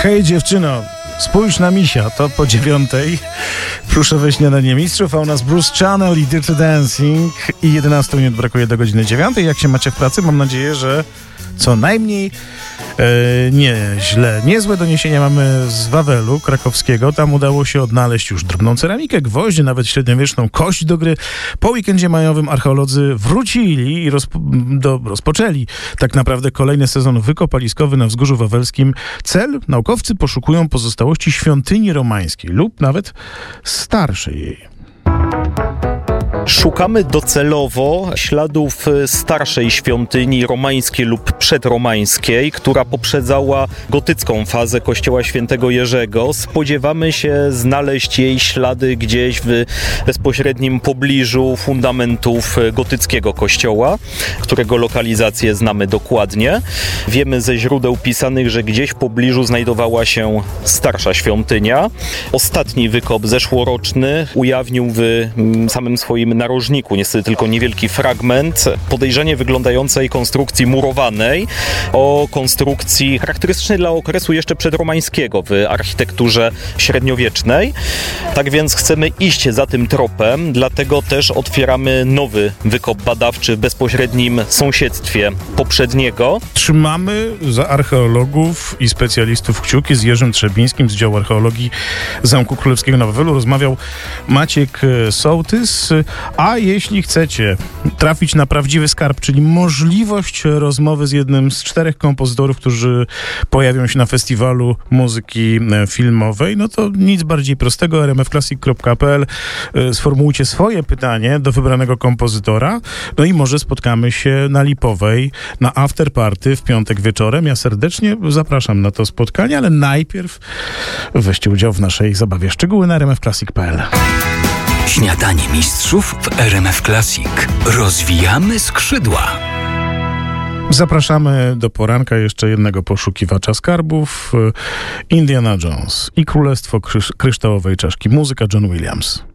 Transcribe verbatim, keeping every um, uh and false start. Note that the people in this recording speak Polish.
Hej dziewczyno, spójrz na misia, to po dziewiątej pluszowe śniadanie mistrzów, a u nas Bruce Channel i Dirty Dancing i jedenaście minut brakuje do godziny dziewiątej. Jak się macie w pracy? Mam nadzieję, że co najmniej e, nieźle. Niezłe doniesienia mamy z Wawelu krakowskiego. Tam udało się odnaleźć już drobną ceramikę, gwoździe, nawet średniowieczną kość do gry. Po weekendzie majowym archeolodzy wrócili i rozpo- do, rozpoczęli tak naprawdę kolejny sezon wykopaliskowy na Wzgórzu Wawelskim. Cel? Naukowcy poszukują pozostałości świątyni romańskiej lub nawet starszej jej. Szukamy docelowo śladów starszej świątyni romańskiej lub przedromańskiej, która poprzedzała gotycką fazę kościoła świętego Jerzego. Spodziewamy się znaleźć jej ślady gdzieś w bezpośrednim pobliżu fundamentów gotyckiego kościoła, którego lokalizację znamy dokładnie. Wiemy ze źródeł pisanych, że gdzieś w pobliżu znajdowała się starsza świątynia. Ostatni wykop zeszłoroczny ujawnił w samym swoim narożniku niestety tylko niewielki fragment podejrzanie wyglądającej konstrukcji murowanej, o konstrukcji charakterystycznej dla okresu jeszcze przedromańskiego w architekturze średniowiecznej. Tak więc chcemy iść za tym tropem, dlatego też otwieramy nowy wykop badawczy w bezpośrednim sąsiedztwie poprzedniego. Trzymamy za archeologów i specjalistów kciuki. Z Jerzym Trzebińskim z działu archeologii Zamku Królewskiego na Wawelu rozmawiał Maciek Sołtys. A jeśli chcecie trafić na prawdziwy skarb, czyli możliwość rozmowy z jednym z czterech kompozytorów, którzy pojawią się na festiwalu muzyki filmowej, no to nic bardziej prostego. r m f classic kropka p l. Sformułujcie swoje pytanie do wybranego kompozytora, no i może spotkamy się na Lipowej, na afterparty w piątek wieczorem. Ja serdecznie zapraszam na to spotkanie, ale najpierw weźcie udział w naszej zabawie. Szczegóły na r m f classic kropka p l. Śniadanie mistrzów w R M F Classic. Rozwijamy skrzydła. Zapraszamy do poranka jeszcze jednego poszukiwacza skarbów. Indiana Jones i Królestwo Krysz- Kryształowej Czaszki. Muzyka John Williams.